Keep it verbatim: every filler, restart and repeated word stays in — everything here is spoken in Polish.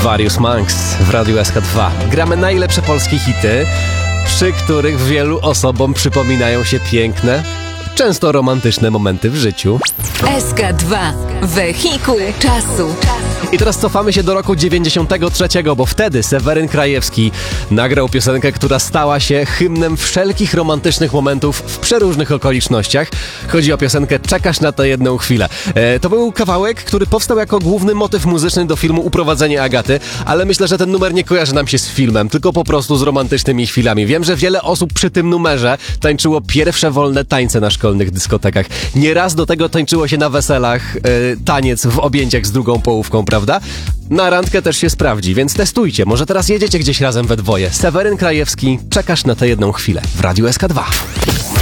Various Monks w Radiu S K dwa. Gramy najlepsze polskie hity, przy których wielu osobom przypominają się piękne, często romantyczne momenty w życiu. S K dwa. Wehikuł czasu. I teraz cofamy się do roku dziewięćdziesiątego trzeciego, bo wtedy Seweryn Krajewski nagrał piosenkę, która stała się hymnem wszelkich romantycznych momentów w przeróżnych okolicznościach. Chodzi o piosenkę Czekasz na tę jedną chwilę. E, to był kawałek, który powstał jako główny motyw muzyczny do filmu Uprowadzenie Agaty, ale myślę, że ten numer nie kojarzy nam się z filmem, tylko po prostu z romantycznymi chwilami. Wiem, że wiele osób przy tym numerze tańczyło pierwsze wolne tańce na szkolnych dyskotekach. Nieraz do tego tańczyło się na weselach, e, taniec w objęciach z drugą połówką, prawda? Na randkę też się sprawdzi, więc testujcie. Może teraz jedziecie gdzieś razem we dwoje. Seweryn Krajewski, Czekasz na tę jedną chwilę w Radiu S K dwa.